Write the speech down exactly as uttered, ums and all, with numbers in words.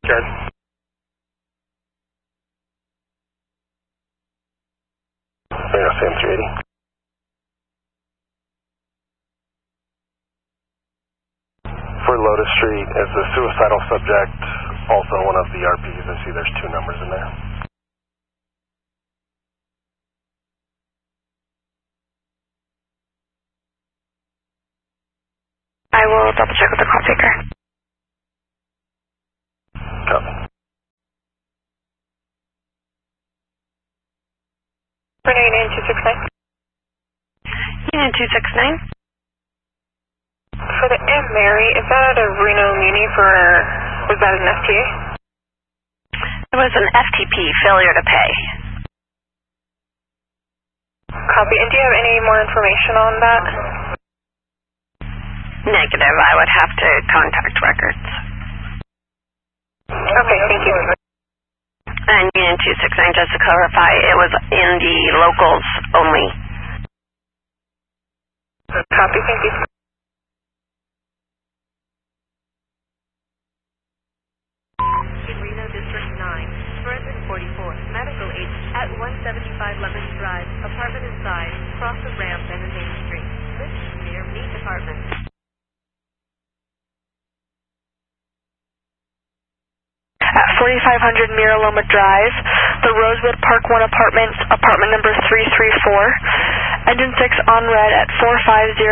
Good. There, Sam three eighty. For Lotus Street, is the suicidal subject also one of the R Ps? I see there's two numbers in there. I will double check with the call taker. Copy. For Union two six nine. Union two six nine. For the Aunt Mary, is that a Reno Muni for, was that an F T A? It was an F T P, failure to pay. Copy. And do you have any more information on that? Negative. I would have to contact records. Okay, thank you. And Union two six nine, just to clarify, it was in the locals only. Copy, thank you. Reno District nine, Verizon forty-four, medical agent at one seventy-five Lemon Drive, apartment inside, cross the ramp and the main street. This is near Meat Department. At forty-five hundred Miraloma Drive, the Rosewood Park one Apartments, apartment number three three four, engine six on red at four five zero.